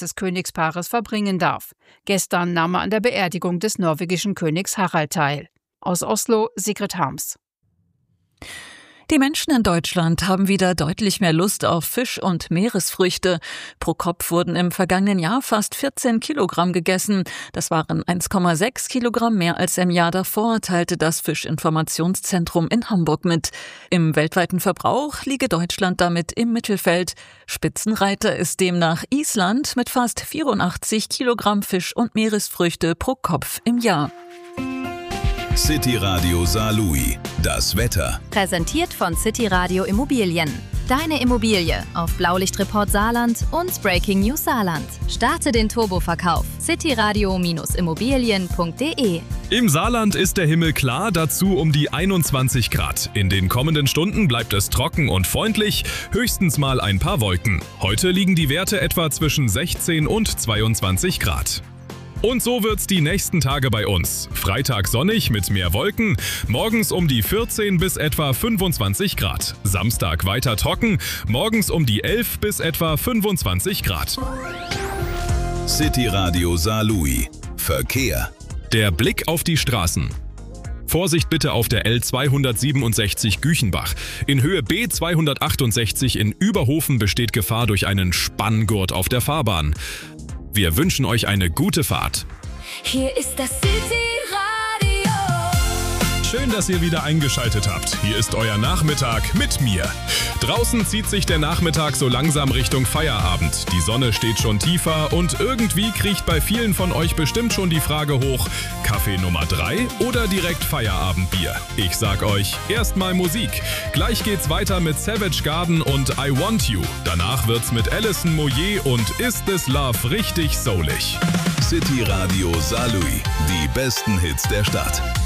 des Königspaares verbringen darf. Gestern nahm er an der Beerdigung des norwegischen Königs Harald teil. Aus Oslo, Sigrid Harms. Die Menschen in Deutschland haben wieder deutlich mehr Lust auf Fisch und Meeresfrüchte. Pro Kopf wurden im vergangenen Jahr fast 14 Kilogramm gegessen. Das waren 1,6 Kilogramm mehr als im Jahr davor, teilte das Fischinformationszentrum in Hamburg mit. Im weltweiten Verbrauch liege Deutschland damit im Mittelfeld. Spitzenreiter ist demnach Island mit fast 84 Kilogramm Fisch und Meeresfrüchte pro Kopf im Jahr. City Radio Saarlouis. Das Wetter. Präsentiert von City Radio Immobilien. Deine Immobilie auf Blaulichtreport Saarland und Breaking News Saarland. Starte den Turboverkauf. cityradio-immobilien.de. Im Saarland ist der Himmel klar, dazu um die 21 Grad. In den kommenden Stunden bleibt es trocken und freundlich, höchstens mal ein paar Wolken. Heute liegen die Werte etwa zwischen 16 und 22 Grad. Und so wird's die nächsten Tage bei uns. Freitag sonnig mit mehr Wolken, morgens um die 14 bis etwa 25 Grad. Samstag weiter trocken, morgens um die 11 bis etwa 25 Grad. City Radio Saarlouis. Verkehr. Der Blick auf die Straßen. Vorsicht bitte auf der L267 Güchenbach. In Höhe B268 in Überhofen besteht Gefahr durch einen Spanngurt auf der Fahrbahn. Wir wünschen euch eine gute Fahrt. Hier ist das City Radio. Schön, dass ihr wieder eingeschaltet habt. Hier ist euer Nachmittag mit mir. Draußen zieht sich der Nachmittag so langsam Richtung Feierabend. Die Sonne steht schon tiefer und irgendwie kriecht bei vielen von euch bestimmt schon die Frage hoch: Kaffee Nummer 3 oder direkt Feierabendbier? Ich sag euch, erstmal Musik. Gleich geht's weiter mit Savage Garden und I Want You. Danach wird's mit Alison Moyet und Is This Love richtig soulig. City Radio Saarlouis. Die besten Hits der Stadt.